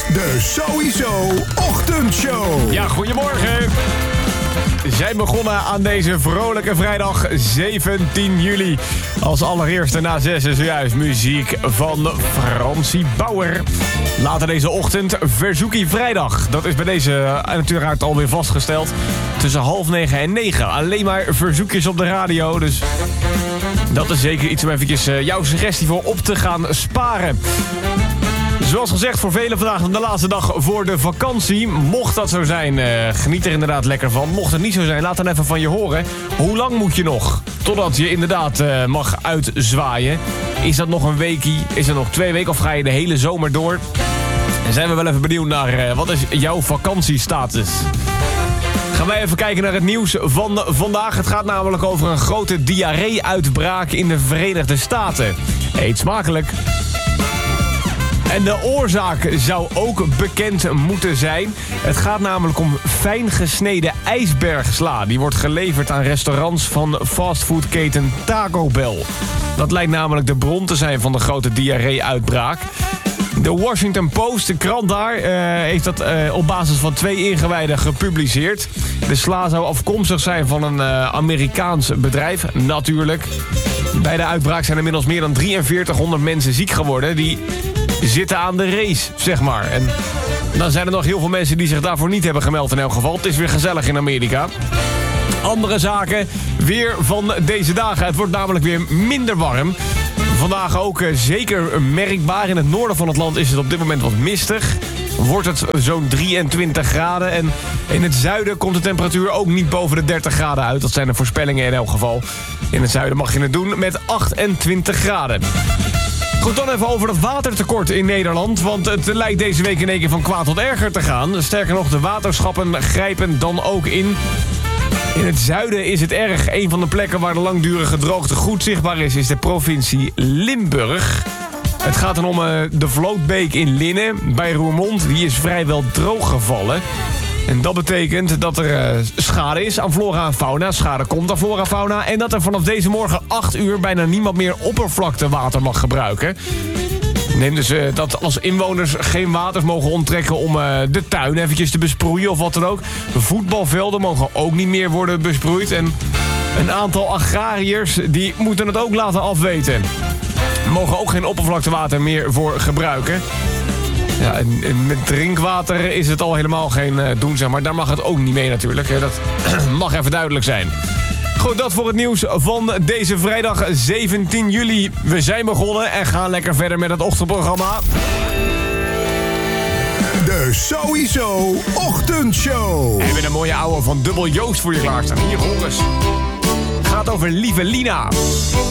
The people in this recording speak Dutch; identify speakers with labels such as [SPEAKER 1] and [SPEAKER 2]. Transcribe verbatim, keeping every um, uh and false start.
[SPEAKER 1] de Sowieso Ochtendshow.
[SPEAKER 2] Ja, goedemorgen. We zijn begonnen aan deze vrolijke vrijdag zeventien juli. Als allereerste na zes is zojuist muziek van Francie Bauer. Later deze ochtend Verzoekie Vrijdag. Dat is bij deze uiteraard alweer vastgesteld. Tussen half negen en negen. Alleen maar verzoekjes op de radio. Dus dat is zeker iets om eventjes jouw suggestie voor op te gaan sparen. Zoals gezegd, voor velen vandaag de laatste dag voor de vakantie. Mocht dat zo zijn, uh, geniet er inderdaad lekker van. Mocht het niet zo zijn, laat dan even van je horen. Hoe lang moet je nog? Totdat je inderdaad uh, mag uitzwaaien. Is dat nog een weekie? Is dat nog twee weken? Of ga je de hele zomer door? En zijn we wel even benieuwd naar uh, wat is jouw vakantiestatus? Gaan wij even kijken naar het nieuws van vandaag. Het gaat namelijk over een grote diarree-uitbraak in de Verenigde Staten. Eet smakelijk. En de oorzaak zou ook bekend moeten zijn. Het gaat namelijk om fijn gesneden ijsbergsla. Die wordt geleverd aan restaurants van fastfoodketen Taco Bell. Dat lijkt namelijk de bron te zijn van de grote diarree-uitbraak. De Washington Post, de krant daar, uh, heeft dat uh, op basis van twee ingewijden gepubliceerd. De sla zou afkomstig zijn van een uh, Amerikaans bedrijf, natuurlijk. Bij de uitbraak zijn inmiddels meer dan drieënveertighonderd mensen ziek geworden. Die zitten aan de race, zeg maar. En dan zijn er nog heel veel mensen die zich daarvoor niet hebben gemeld in elk geval. Het is weer gezellig in Amerika. Andere zaken, weer van deze dagen. Het wordt namelijk weer minder warm. Vandaag ook uh, zeker merkbaar. In het noorden van het land is het op dit moment wat mistig. Wordt het zo'n drieëntwintig graden. En in het zuiden komt de temperatuur ook niet boven de dertig graden uit. Dat zijn de voorspellingen in elk geval. In het zuiden mag je het doen met achtentwintig graden. Goed, dan even over het watertekort in Nederland. Want het lijkt deze week in één keer van kwaad tot erger te gaan. Sterker nog, de waterschappen grijpen dan ook in. In het zuiden is het erg. Een van de plekken waar de langdurige droogte goed zichtbaar is, is de provincie Limburg. Het gaat dan om uh, de Vlootbeek in Linnen bij Roermond. Die is vrijwel droog gevallen. En dat betekent dat er uh, schade is aan flora en fauna. Schade komt aan flora en fauna. En dat er vanaf deze morgen acht uur bijna niemand meer oppervlaktewater mag gebruiken. Neem dus uh, dat als inwoners geen waters mogen onttrekken om uh, de tuin eventjes te besproeien of wat dan ook. De voetbalvelden mogen ook niet meer worden besproeid. En een aantal agrariërs die moeten het ook laten afweten. Mogen ook geen oppervlaktewater meer voor gebruiken. Ja, en, en met drinkwater is het al helemaal geen uh, doen, zeg maar. Daar mag het ook niet mee natuurlijk. Hè. Dat mag even duidelijk zijn. Goed, dat voor het nieuws van deze vrijdag zeventien juli. We zijn begonnen en gaan lekker verder met het ochtendprogramma.
[SPEAKER 1] De Sowieso Ochtendshow.
[SPEAKER 2] En weer een mooie ouwe van Dubbel Joost voor je klaarstaan. Hier, jongens. Het gaat over Lieve Lina.